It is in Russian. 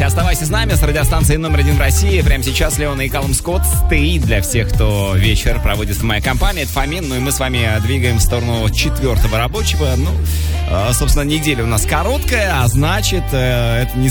Оставайся с нами, с радиостанцией номер 1 в России. Прямо сейчас Леон и Калум Скотт, Stay, для всех, кто вечер проводит в моей компании. Это Фомин, ну и мы с вами двигаем в сторону 4-го рабочего. Ну, собственно, неделя у нас короткая, а значит, это не